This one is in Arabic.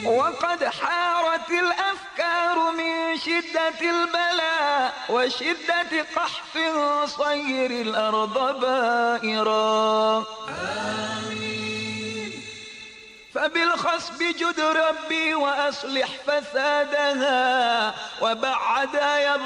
وقد حارت الأفكار من شدة البلاء وشدة قحف صير الأرض بائرا. فبالخصب جد ربي وأصلح فسادها وبعد